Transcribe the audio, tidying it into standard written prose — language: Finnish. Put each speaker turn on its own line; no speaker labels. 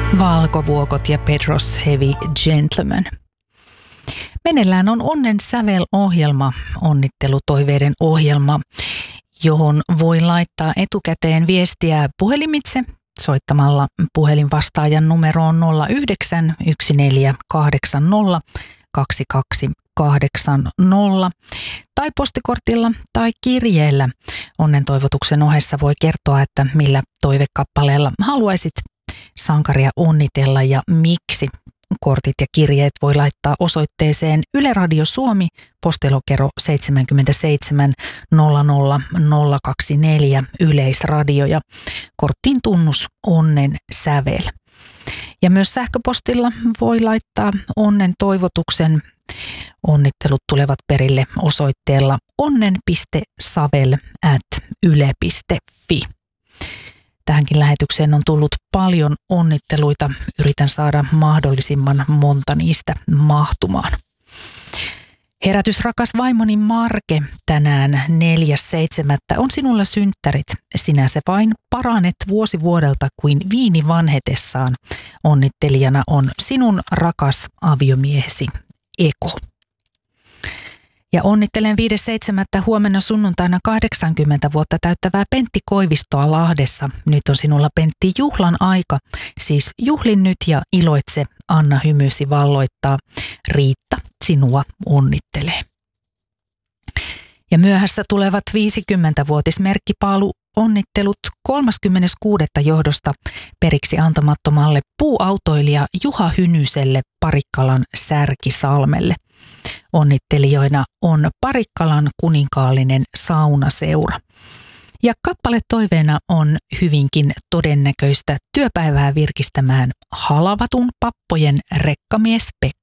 Valkovuokot ja Pedros Heavy Gentleman. Meneillään on Onnen sävel-ohjelma, onnittelutoiveiden ohjelma, johon voi laittaa etukäteen viestiä puhelimitse soittamalla puhelinvastaajan numeroon 09 1480 2280 tai postikortilla tai kirjeellä. Onnen toivotuksen ohessa voi kertoa, että millä toivekappaleella haluaisit sankaria onnitella ja miksi. Kortit ja kirjeet voi laittaa osoitteeseen Yle Radio Suomi, postilokero 77 00024 Yleisradio ja korttiin tunnus Onnen sävel. Ja myös sähköpostilla voi laittaa onnen toivotuksen. Onnittelut tulevat perille osoitteella onnen.savel@yle.fi. Tähänkin lähetykseen on tullut paljon onnitteluita. Yritän saada mahdollisimman monta niistä mahtumaan. Herätys, rakas vaimoni Marke, tänään 4.7. on sinulla synttärit. Sinä se vain paranet vuosi vuodelta kuin viini vanhetessaan. Onnittelijana on sinun rakas aviomiehesi Eko. Ja onnittelen 5.7. huomenna sunnuntaina 80 vuotta täyttävää Pentti Koivistoa Lahdessa. Nyt on sinulla, Pentti, juhlan aika. Siis juhlin nyt ja iloitse, anna hymysi valloittaa. Riitta sinua onnittelee. Ja myöhässä tulevat 50-vuotismerkkipaalu onnittelut 36. johdosta periksi antamattomalle puuautoilija Juha Hynyselle Parikkalan Särkisalmelle. Onnittelijoina on Parikkalan kuninkaallinen saunaseura. Ja kappale toiveena on hyvinkin todennäköistä työpäivää virkistämään Halavatun pappojen rekkamies Pekka.